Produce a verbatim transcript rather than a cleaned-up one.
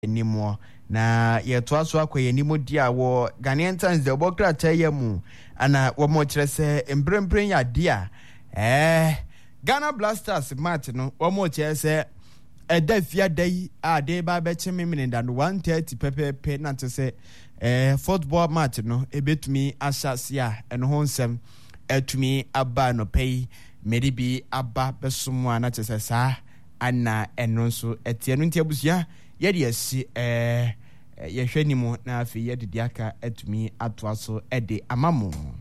anymore. Na ye to aso akwa animo dia wo Ghanaian Times de obokra taya mu ana wo mo kire se embrempren ya dia eh Ghana Blasters match no wo mo kire se eda fia dai a de ba be chime minda no one thirty pepepe na to se eh football match no ebetumi ashasia eno ho nsem etumi aba no pay medibi aba besomo na to se sa ana eno nso etie no ntia busia ye de asi eh yehwani mu na afi ye de diaka etumi atoaso ede amamo.